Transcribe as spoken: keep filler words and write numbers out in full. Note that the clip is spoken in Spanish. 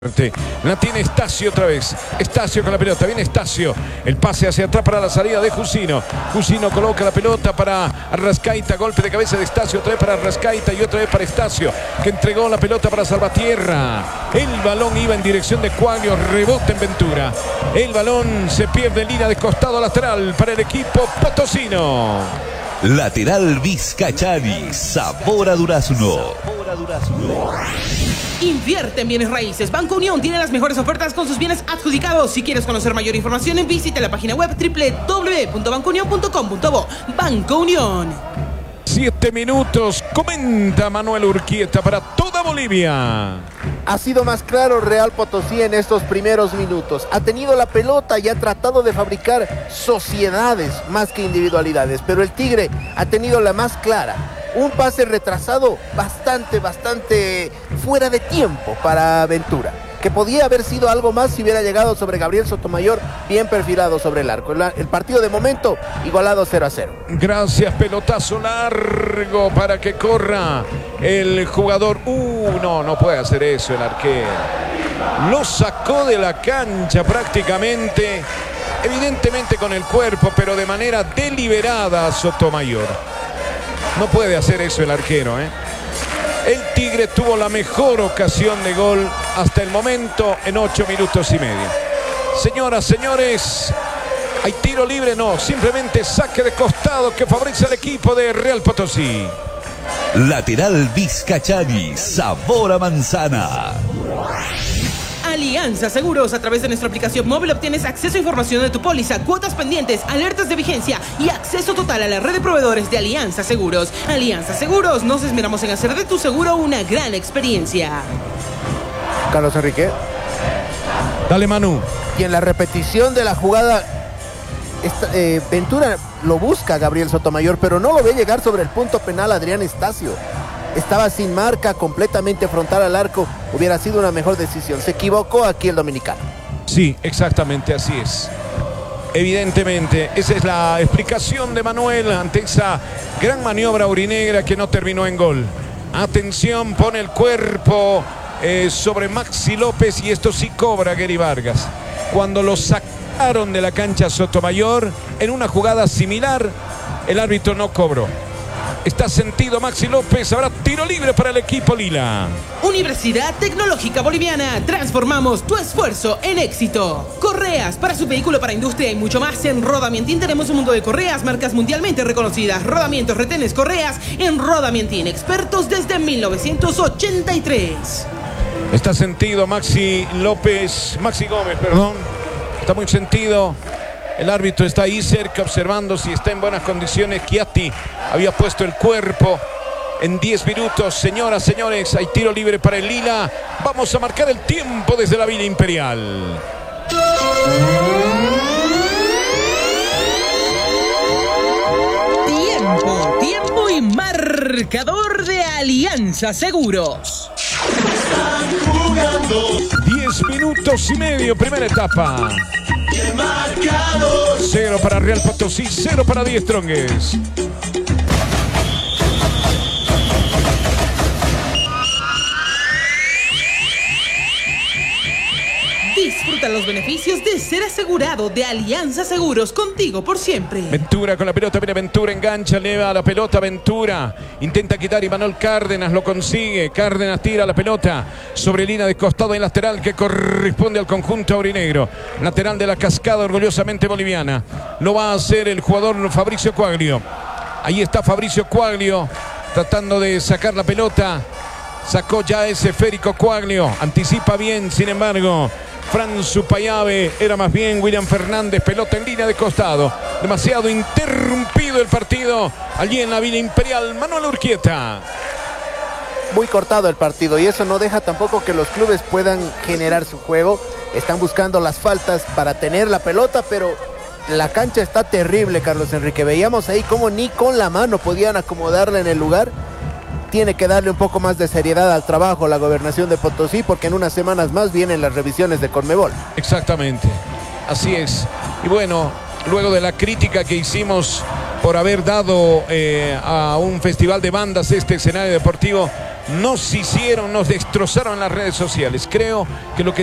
La tiene Estacio otra vez. Estacio con la pelota. Viene Estacio. El pase hacia atrás para la salida de Jusino. Jusino coloca la pelota para Arrascaita. Golpe de cabeza de Estacio. Otra vez para Arrascaita y otra vez para Estacio, que entregó la pelota para Salvatierra. El balón iba en dirección de Cuaglio. Rebota en Ventura. El balón se pierde en línea de costado lateral para el equipo potosino. Lateral Vizcachani. Sabor a durazno. Invierte en bienes raíces. Banco Unión tiene las mejores ofertas con sus bienes adjudicados. Si quieres conocer mayor información, visita la página web doble u doble u doble u punto banco unión punto com punto bo. Banco Unión. Siete minutos. Comenta Manuel Urquieta para toda Bolivia. Ha sido más claro Real Potosí en estos primeros minutos. Ha tenido la pelota y ha tratado de fabricar sociedades más que individualidades. Pero el Tigre ha tenido la más clara. Un pase retrasado bastante, bastante fuera de tiempo para Ventura, que podía haber sido algo más si hubiera llegado sobre Gabriel Sotomayor bien perfilado sobre el arco. El partido de momento igualado cero a cero. Gracias, pelotazo largo para que corra el jugador. Uh, no, no puede hacer eso el arquero. Lo sacó de la cancha prácticamente, evidentemente con el cuerpo, pero de manera deliberada Sotomayor. No puede hacer eso el arquero, ¿eh? El Tigre tuvo la mejor ocasión de gol hasta el momento en ocho minutos y medio. Señoras, señores, ¿hay tiro libre? No, simplemente saque de costado que favorece al equipo de Real Potosí. Lateral Vizcachani. Sabor a manzana. Alianza Seguros. A través de nuestra aplicación móvil obtienes acceso a información de tu póliza, cuotas pendientes, alertas de vigencia y acceso total a la red de proveedores de Alianza Seguros. Alianza Seguros, nos esmeramos en hacer de tu seguro una gran experiencia. Carlos Enrique. Dale, Manu. Y en la repetición de la jugada, esta, eh, Ventura lo busca a Gabriel Sotomayor, pero no lo ve llegar sobre el punto penal Adrián Estacio. Estaba sin marca, completamente frontal al arco. Hubiera sido una mejor decisión. Se equivocó aquí el dominicano. Sí, exactamente, así es. Evidentemente, esa es la explicación de Manuel ante esa gran maniobra aurinegra que no terminó en gol. Atención, pone el cuerpo eh, sobre Maxi López y esto sí cobra Gary Vargas. Cuando lo sacaron de la cancha Sotomayor, en una jugada similar, el árbitro no cobró. Está sentido Maxi López, habrá tiro libre para el equipo lila. Universidad Tecnológica Boliviana, transformamos tu esfuerzo en éxito. Correas para su vehículo, para industria y mucho más. En Rodamientín tenemos un mundo de correas, marcas mundialmente reconocidas. Rodamientos, retenes, correas en Rodamientín, expertos desde mil novecientos ochenta y tres. Está sentido Maxi López, Maxi Gómez, perdón. Está muy sentido. El árbitro está ahí cerca observando si está en buenas condiciones. Chiatti había puesto el cuerpo en diez minutos. Señoras, señores, hay tiro libre para el Lila. Vamos a marcar el tiempo desde la Villa Imperial. Tiempo, tiempo y marcador de Alianza Seguros. diez minutos y medio, primera etapa. Cero para Real Potosí, cero para Die Strongest. Disfruta los beneficios de ser asegurado de Alianza Seguros, contigo por siempre. Ventura con la pelota, viene Ventura, engancha, eleva la pelota, Ventura intenta quitar Imanol Cárdenas, lo consigue. Cárdenas tira la pelota sobre línea de costado y lateral que corresponde al conjunto aurinegro. Lateral de la Cascada, orgullosamente boliviana. Lo va a hacer el jugador Fabricio Cuaglio. Ahí está Fabricio Cuaglio tratando de sacar la pelota. Sacó ya ese Férico Cuaglio, anticipa bien, sin embargo Fran Supayave, era más bien William Fernández, pelota en línea de costado. Demasiado interrumpido el partido allí en la Villa Imperial. Manuel Urquieta. Muy cortado el partido y eso no deja tampoco que los clubes puedan generar su juego. Están buscando las faltas para tener la pelota, pero la cancha está terrible, Carlos Enrique. Veíamos ahí cómo ni con la mano podían acomodarla en el lugar. Tiene que darle un poco más de seriedad al trabajo la gobernación de Potosí, porque en unas semanas más vienen las revisiones de Conmebol. Exactamente, así es. Y bueno, luego de la crítica que hicimos por haber dado eh, a un festival de bandas este escenario deportivo, nos hicieron, nos destrozaron las redes sociales. Creo que lo que